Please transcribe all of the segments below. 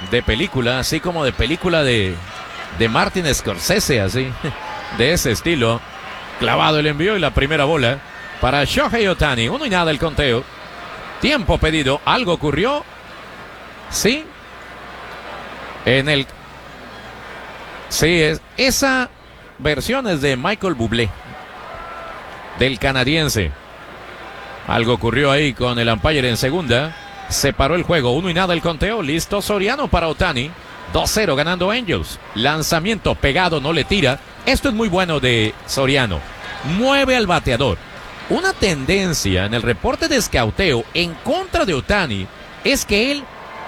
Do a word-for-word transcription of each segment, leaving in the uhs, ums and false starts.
de película, así como de película de, de Martin Scorsese, así, de ese estilo. Clavado el envío y la primera bola para Shohei Ohtani. Uno y nada el conteo. Tiempo pedido. ¿Algo ocurrió? Sí. En el... Sí, es... esa versión es de Michael Bublé, del canadiense. Algo ocurrió ahí con el umpire en segunda. Se paró el juego. Uno y nada el conteo. Listo Soriano para Ohtani. dos cero ganando Angels. Lanzamiento pegado, no le tira. Esto es muy bueno de Soriano. Mueve al bateador. Una tendencia en el reporte de escauteo en contra de Ohtani es que él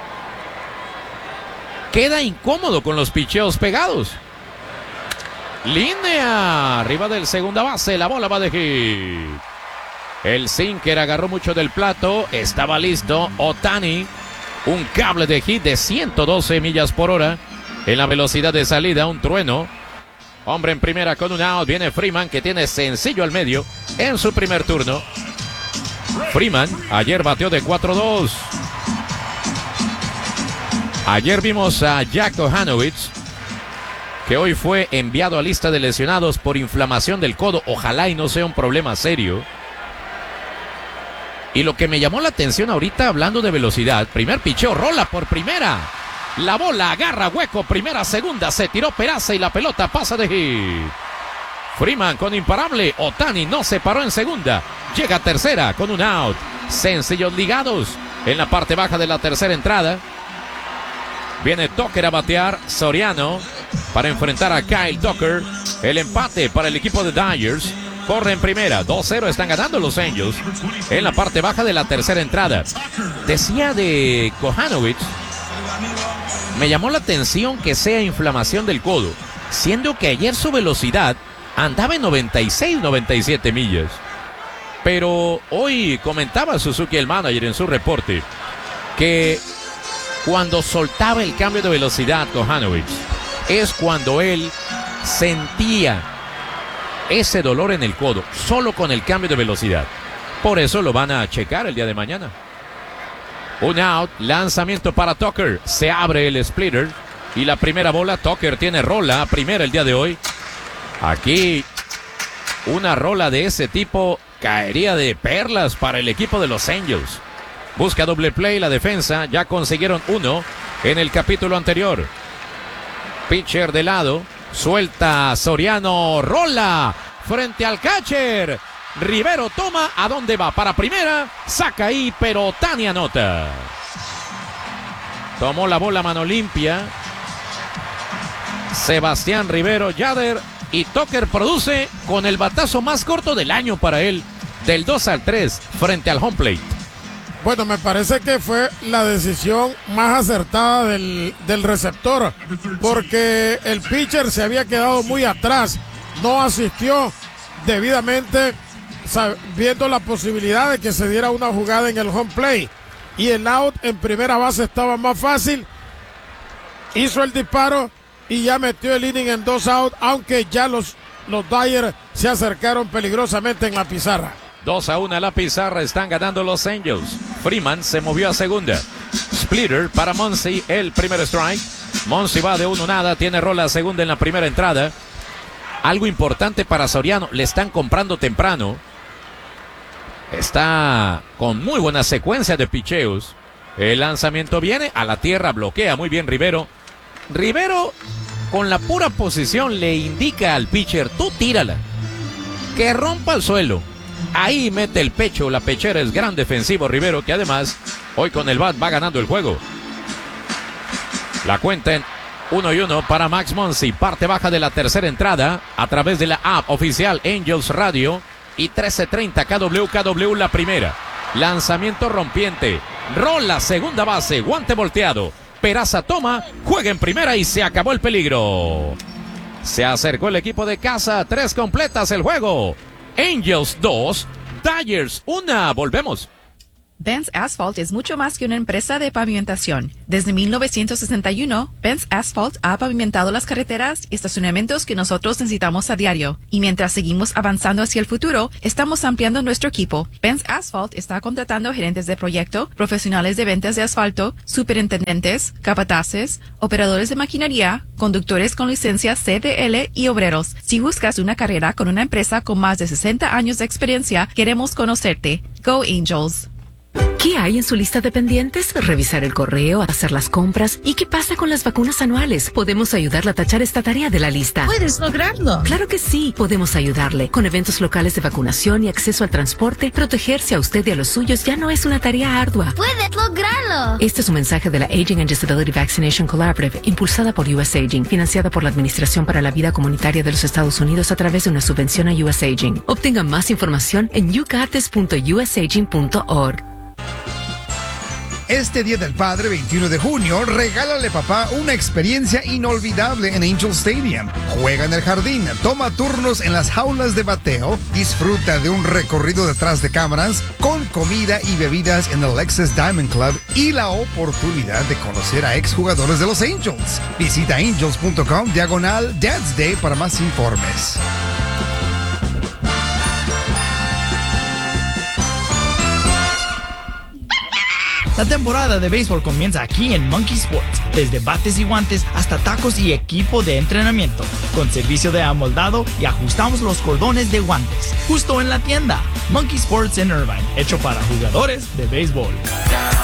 queda incómodo con los picheos pegados. Línea arriba del segunda base. La bola va de hit. El sinker agarró mucho del plato. Estaba listo Ohtani. Un cable de hit de ciento doce millas por hora. En la velocidad de salida, un trueno. Hombre en primera con un out. Viene Freeman, que tiene sencillo al medio en su primer turno. Freeman ayer bateó de cuatro dos. Ayer vimos a Jack Kohanowitz, que hoy fue enviado a lista de lesionados por inflamación del codo. Ojalá y no sea un problema serio. Y lo que me llamó la atención ahorita, hablando de velocidad, primer picheo, rola por primera. La bola agarra hueco, primera, segunda, se tiró Peraza y la pelota pasa de hit. Freeman con imparable. Ohtani no se paró en segunda. Llega a tercera con un out. Sencillos ligados en la parte baja de la tercera entrada. Viene Tucker a batear. Soriano para enfrentar a Kyle Tucker. El empate para el equipo de Dodgers. Corre en primera, dos cero, están ganando los Angels en la parte baja de la tercera entrada. Decía de Kohanowitz, me llamó la atención que sea inflamación del codo, siendo que ayer su velocidad andaba en noventa y seis, noventa y siete millas. Pero hoy comentaba Suzuki, el manager, en su reporte, que cuando soltaba el cambio de velocidad Kohanowitz, es cuando él sentía ese dolor en el codo, solo con el cambio de velocidad. Por eso lo van a checar el día de mañana. Un out, lanzamiento para Tucker. Se abre el splitter y la primera bola. Tucker tiene rola primera el día de hoy. Aquí una rola de ese tipo caería de perlas para el equipo de los Angels. Busca doble play la defensa. Ya consiguieron uno en el capítulo anterior. Pitcher de lado. Suelta Soriano, rola frente al catcher. Rivero toma, ¿a dónde va? Para primera, saca ahí, pero Ohtani anota. Tomó la bola mano limpia Sebastián Rivero. Yader y Tucker produce con el batazo más corto del año para él, del dos al tres frente al home plate. Bueno, me parece que fue la decisión más acertada del, del receptor, porque el pitcher se había quedado muy atrás, no asistió debidamente, viendo la posibilidad de que se diera una jugada en el home plate, y el out en primera base estaba más fácil. Hizo el disparo y ya metió el inning en dos out, aunque ya los, los Dodgers se acercaron peligrosamente en la pizarra. dos a uno a la pizarra, están ganando los Angels. Freeman se movió a segunda. Splitter para Muncy, el primer strike. Muncy va de uno nada, tiene rola segunda en la primera entrada. Algo importante para Soriano, le están comprando temprano. Está con muy buena secuencia de picheos. El lanzamiento viene a la tierra, bloquea muy bien Rivero. Rivero con la pura posición le indica al pitcher, tú tírala, que rompa el suelo. Ahí mete el pecho, la pechera. Es gran defensivo Rivero, que además hoy con el bat va ganando el juego. La cuenta en uno y uno para Max Muncy, parte baja de la tercera entrada, a través de la app oficial Angels Radio y trece treinta K W K W la primera. Lanzamiento rompiente, rola segunda base, guante volteado. Peraza toma, juega en primera y se acabó el peligro. Se acercó el equipo de casa, tres completas el juego. Angels dos, Dodgers uno. Volvemos. Benz Asphalt es mucho más que una empresa de pavimentación. Desde mil novecientos sesenta y uno, Benz Asphalt ha pavimentado las carreteras y estacionamientos que nosotros necesitamos a diario. Y mientras seguimos avanzando hacia el futuro, estamos ampliando nuestro equipo. Benz Asphalt está contratando gerentes de proyecto, profesionales de ventas de asfalto, superintendentes, capataces, operadores de maquinaria, conductores con licencia C D L y obreros. Si buscas una carrera con una empresa con más de sesenta años de experiencia, queremos conocerte. Go Angels! ¿Qué hay en su lista de pendientes? Revisar el correo, hacer las compras. ¿Y qué pasa con las vacunas anuales? Podemos ayudarle a tachar esta tarea de la lista. ¿Puedes lograrlo? Claro que sí, podemos ayudarle. Con eventos locales de vacunación y acceso al transporte, protegerse a usted y a los suyos ya no es una tarea ardua. ¡Puedes lograrlo! Este es un mensaje de la Aging and Disability Vaccination Collaborative, impulsada por U S Aging, financiada por la Administración para la Vida Comunitaria de los Estados Unidos a través de una subvención a U S Aging. Obtenga más información en you got this punto u s aging punto org. Este Día del Padre, veintiuno de junio, regálale papá una experiencia inolvidable en Angel Stadium. Juega en el jardín, toma turnos en las jaulas de bateo, disfruta de un recorrido detrás de cámaras con comida y bebidas en el Lexus Diamond Club y la oportunidad de conocer a exjugadores de los Angels. Visita angels punto com diagonal Dad's Day para más informes. La temporada de béisbol comienza aquí en Monkey Sports, desde bates y guantes hasta tacos y equipo de entrenamiento, con servicio de amoldado y ajustamos los cordones de guantes, justo en la tienda. Monkey Sports en Irvine, hecho para jugadores de béisbol.